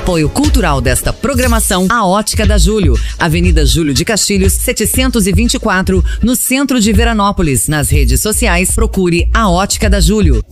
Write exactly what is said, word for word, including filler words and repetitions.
Apoio cultural desta programação, a Ótica da Júlio, Avenida Júlio de Castilhos, setecentos e vinte e quatro, no centro de Veranópolis. Nas redes sociais, procure a Ótica da Júlio.